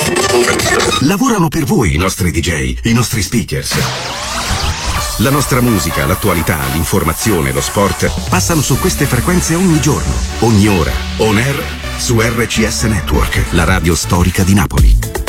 Lavorano per voi i nostri DJ, i nostri speakers. La nostra musica, l'attualità, l'informazione, lo sport passano su queste frequenze ogni giorno, ogni ora, on air, su RCS Network, la radio storica di Napoli.